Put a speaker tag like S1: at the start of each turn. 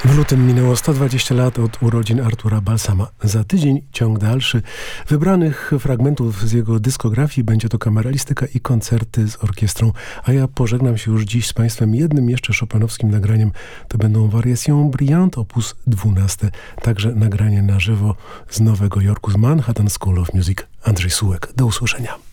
S1: W lutym minęło 120 lat od urodzin Artura Balsama. Za tydzień ciąg dalszy wybranych fragmentów z jego dyskografii. Będzie to kameralistyka i koncerty z orkiestrą. A ja pożegnam się już dziś z Państwem jednym jeszcze chopinowskim nagraniem. To będą Variations Brillantes op. 12. Także nagranie na żywo z Nowego Jorku, z Manhattan School of Music. Andrzej Sułek. Do usłyszenia.